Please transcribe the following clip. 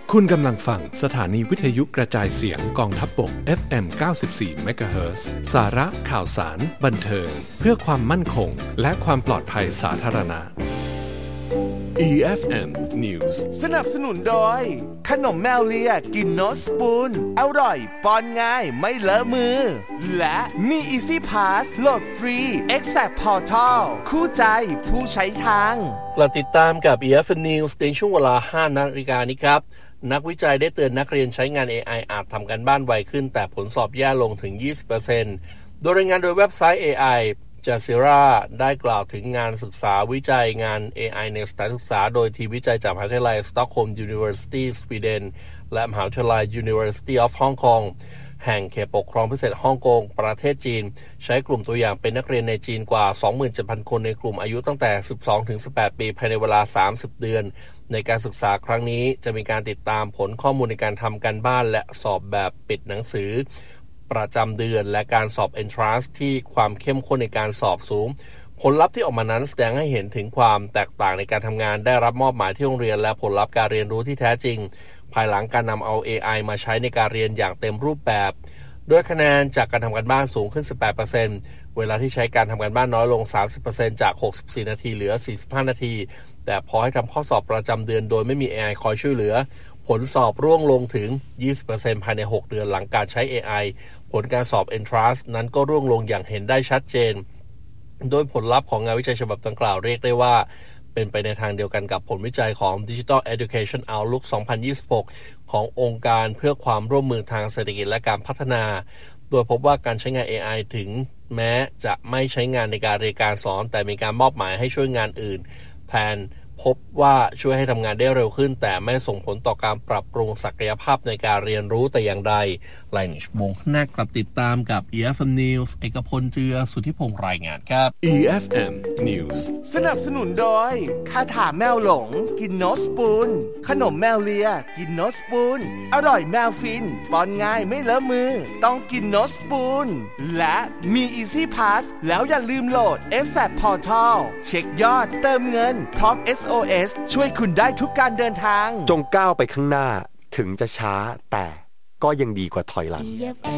คุณกำลังฟังสถานีวิทยุกระจายเสียงกองทัพบก FM 94 MHz สาระข่าวสารบันเทิงเพื่อความมั่นคงและความปลอดภัยสาธารณะ EFM News สนับสนุนโดยขนมแมวเลียกินโนสปูนอร่อยป้อนง่ายไม่เลอะมือและมี Easy Pass โหลดฟรี Exact Portal คู่ใจผู้ใช้ทางเราติดตามกับ EFM News ในช่วงเวลา 5 นาฬิกานี้ครับนักวิจัยได้เตือนนักเรียนใช้งาน AI อาจทำการบ้านไวขึ้นแต่ผลสอบแย่ลงถึง 20% โดยรายงานโดยเว็บไซต์ AI Jazeera ได้กล่าวถึงงานศึกษาวิจัยงาน AI ในสถานศึกษาโดยทีมวิจัยจากมหาวิทยาลัย Stockholm University Sweden และมหาวิทยาลัย University of Hong Kong แห่งเขตปกครองพิเศษฮ่องกงประเทศจีนใช้กลุ่มตัวอย่างเป็นนักเรียนในจีนกว่า 27,000 คนในกลุ่มอายุตั้งแต่ 12-18 ปีภายในเวลา 30 เดือนในการศึกษาครั้งนี้จะมีการติดตามผลข้อมูลในการทำการบ้านและสอบแบบปิดหนังสือประจำเดือนและการสอบ Entrance ที่ความเข้มข้นในการสอบสูงผลลัพธ์ที่ออกมานั้นแสดงให้เห็นถึงความแตกต่างในการทำงานได้รับมอบหมายที่โรงเรียนและผลลัพธ์การเรียนรู้ที่แท้จริงภายหลังการนำเอา AI มาใช้ในการเรียนอย่างเต็มรูปแบบด้วยคะแนนจากการทำการบ้านสูงขึ้น 18% เวลาที่ใช้การทำการบ้านน้อยลง 30% จาก 64 นาทีเหลือ 45 นาทีแต่พอให้ทำข้อสอบประจำเดือนโดยไม่มี AI คอยช่วยเหลือผลสอบร่วงลงถึง 20% ภายใน 6 เดือนหลังการใช้ AI ผลการสอบ Entrance นั้นก็ร่วงลงอย่างเห็นได้ชัดเจนโดยผลลัพธ์ของงานวิจัยฉบับดังกล่าวเรียกได้ว่าเป็นไปในทางเดียวกันกับผลวิจัยของ Digital Education Outlook 2026 ขององค์การเพื่อความร่วมมือทางเศรษฐกิจและการพัฒนาโดยพบว่าการใช้งาน AI ถึงแม้จะไม่ใช้งานในการเรียนการสอนแต่มีการมอบหมายให้ช่วยงานอื่นแทนพบว่าช่วยให้ทำงานได้เร็วขึ้นแต่ไม่ส่งผลต่อการปรับปรุงศักยภาพในการเรียนรู้แต่อย่างใดหลายชั่วโมงหน้ากลับติดตามกับ EFM News เอกพลเจือสุทธิพงษ์รายงานครับ EFM News สนับสนุนโดยคาถาแมวหลงกินโนสปูนขนมแมวเลียกินโนสปูนอร่อยแมวฟินป้อนง่ายไม่เลอะมือต้องกินโนสปูนและมี Easy Pass แล้วอย่าลืมโหลด Exact Portal เช็คยอดเติมเงินพร้อมSOS ช่วยคุณได้ทุกการเดินทางจงก้าวไปข้างหน้าถึงจะช้าแต่ก็ยังดีกว่าถอยหลัง